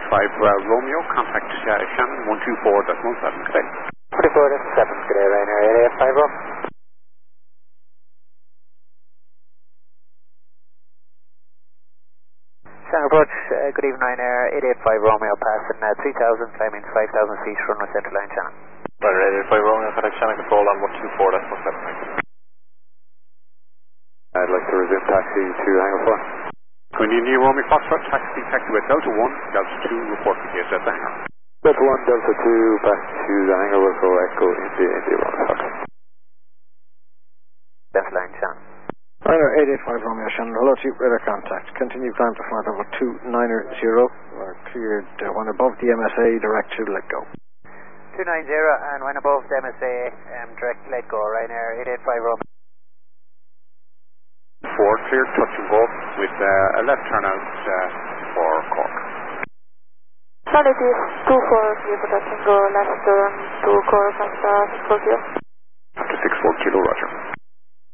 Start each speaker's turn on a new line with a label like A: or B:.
A: Romeo, contact Shannon 124.17, good day.
B: 24.7, good day, Ryanair 885 Romeo. Shannon approach, good evening Ryanair 885 Romeo, passing 3000, climbing 5000 feet, runway centre line Shannon.
C: Ryanair 885 Romeo, contact Shannon control on 124.17.
D: I'd like to resume taxi to Hangar 4.
A: Twin India Romeo Foxtrot, taxiway Delta 1, Delta 2, report to case at the hangar.
D: Delta 1, Delta 2, back to the hangar, will go Echo India Romeo Foxtrot.
B: Centre line Shannon.
E: Ryanair 885 Romeo Shannon, hello to you, radar contact. Continue climb to flight level 290. We're cleared when above the MSA, direct to let go.
B: 290 and when above the MSA, direct let go, Ryanair 885 Romeo.
A: 4 cleared, touch and go with a left turn out for Cork.
F: Solid is 24 clear for touch and go, left turn to Cork and 64 kilo.
A: After 64 kilo, roger.